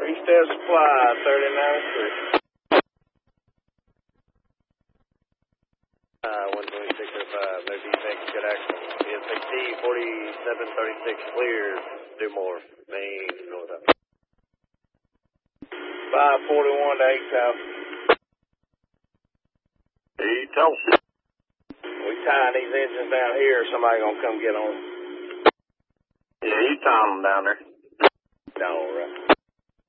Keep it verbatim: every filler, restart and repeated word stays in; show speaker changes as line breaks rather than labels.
East Supply, thirty-nine three. Uh, one twenty-six oh five, no defects, good action. S X T forty-seven thirty-six, clear, do more, main, north up. five forty-one to eight thousand.
eight thousand.
We tying these engines down here, somebody gonna come get on them.
Yeah, you tying them down there.
All right.